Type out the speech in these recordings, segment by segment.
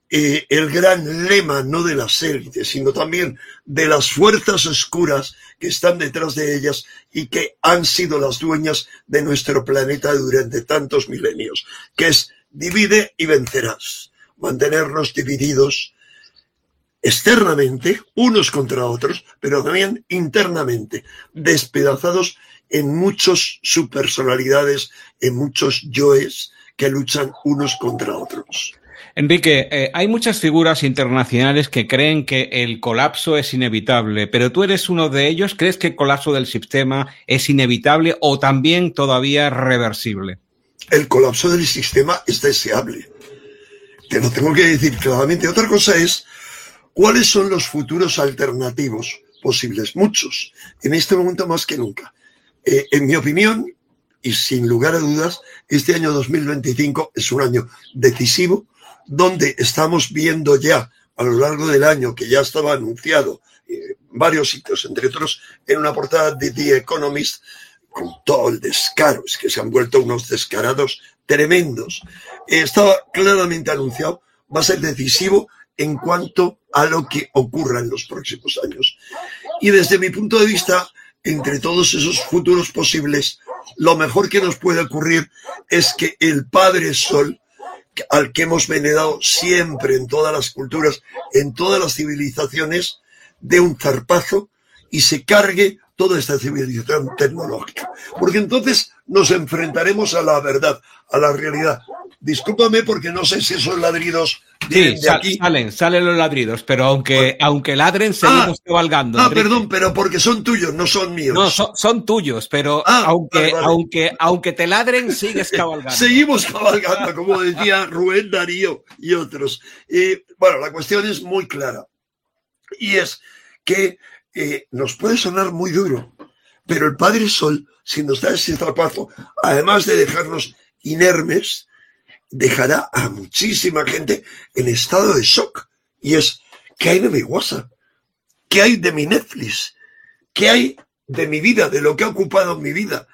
el gran lema no de las élites, sino también de las fuerzas oscuras que están detrás de ellas y que han sido las dueñas de nuestro planeta durante tantos milenios, que es divide y vencerás, mantenernos divididos externamente, unos contra otros, pero también internamente, despedazados en muchas subpersonalidades, en muchos yoes que luchan unos contra otros. Enrique, hay muchas figuras internacionales que creen que el colapso es inevitable, pero tú eres uno de ellos. ¿Crees que el colapso del sistema es inevitable o también todavía reversible? El colapso del sistema es deseable. Te lo tengo que decir claramente. Otra cosa es, ¿cuáles son los futuros alternativos posibles? Muchos, en este momento más que nunca. En mi opinión, y sin lugar a dudas, este año 2025 es un año decisivo, donde estamos viendo ya a lo largo del año, que ya estaba anunciado varios sitios, entre otros en una portada de The Economist, con todo el descaro, es que se han vuelto unos descarados tremendos. Estaba claramente anunciado, va a ser decisivo en cuanto a lo que ocurra en los próximos años. Y desde mi punto de vista, entre todos esos futuros posibles, lo mejor que nos puede ocurrir es que el Padre Sol, al que hemos venerado siempre en todas las culturas, en todas las civilizaciones, dé un zarpazo y se cargue toda esta civilización tecnológica. Porque entonces nos enfrentaremos a la verdad, a la realidad. Discúlpame porque no sé si esos ladridos vienen de aquí. Salen los ladridos, pero aunque ladren, seguimos cabalgando. Enrique. Perdón, pero porque son tuyos, no son míos. No, son tuyos, pero aunque te ladren, sigues cabalgando. Seguimos cabalgando, como decía Rubén Darío y otros. Bueno, la cuestión es muy clara. Y es que nos puede sonar muy duro, pero el Padre Sol, si nos da ese zarpazo, además de dejarnos inermes, dejará a muchísima gente en estado de shock. Y es, ¿qué hay de mi WhatsApp? ¿Qué hay de mi Netflix? ¿Qué hay de mi vida, de lo que ha ocupado mi vida?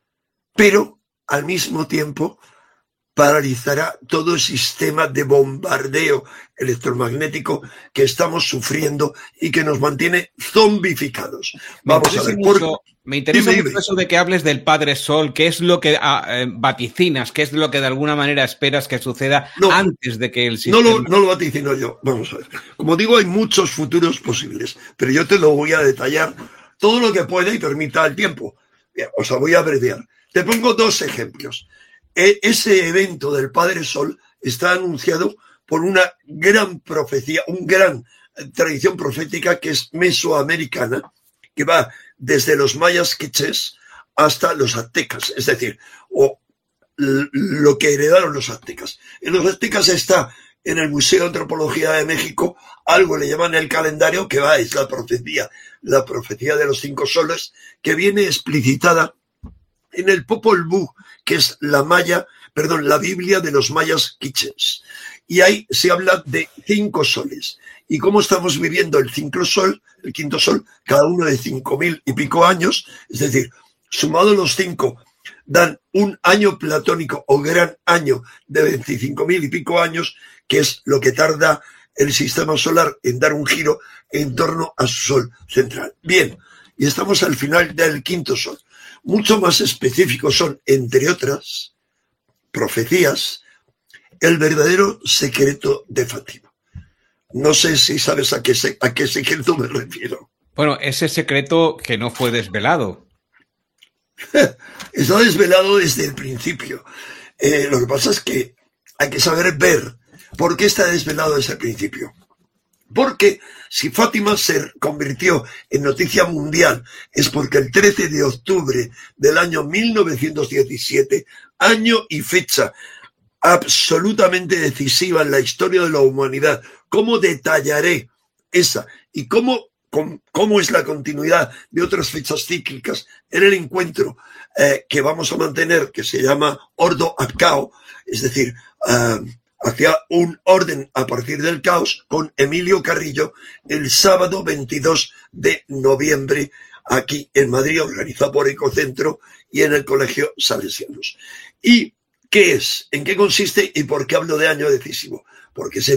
Pero, al mismo tiempo, paralizará todo el sistema de bombardeo electromagnético que estamos sufriendo y que nos mantiene zombificados. Vamos a ver. Me interesa mucho eso de que hables del Padre Sol. ¿Qué es lo que vaticinas? ¿Qué es lo que de alguna manera esperas que suceda antes de que el sistema... No lo vaticino yo. Vamos a ver. Como digo, hay muchos futuros posibles, pero yo te lo voy a detallar todo lo que pueda y permita el tiempo. Bien, o sea, voy a abreviar. Te pongo dos ejemplos. Ese evento del Padre Sol está anunciado por una gran profecía, una gran tradición profética que es mesoamericana, que va desde los mayas quichés hasta los aztecas, es decir, lo que heredaron los aztecas. En los aztecas está en el Museo de Antropología de México, algo le llaman el calendario, que es la profecía de los 5 soles, que viene explicitada en el Popol Vuh, que es la Biblia de los mayas quichés. Y ahí se habla de 5 soles. Y cómo estamos viviendo el quinto sol, cada uno de 5.000 y pico años, es decir, sumado los 5, dan un año platónico o gran año de 25.000 y pico años, que es lo que tarda el sistema solar en dar un giro en torno a su sol central. Bien, y estamos al final del quinto sol. Mucho más específicos son, entre otras profecías, el verdadero secreto de Fátima. No sé si sabes a qué secreto me refiero. Bueno, ese secreto que no fue desvelado. Está desvelado desde el principio. Lo que pasa es que hay que saber ver por qué está desvelado desde el principio. Porque si Fátima se convirtió en noticia mundial es porque el 13 de octubre del año 1917, año y fecha absolutamente decisiva en la historia de la humanidad, cómo detallaré esa y cómo es la continuidad de otras fechas cíclicas en el encuentro que vamos a mantener, que se llama Ordo ad Caos, es decir, hacia un orden a partir del caos, con Emilio Carrillo, el sábado 22 de noviembre, aquí en Madrid, organizado por Ecocentro y en el Colegio Salesianos. ¿Y qué es? ¿En qué consiste y por qué hablo de año decisivo? Porque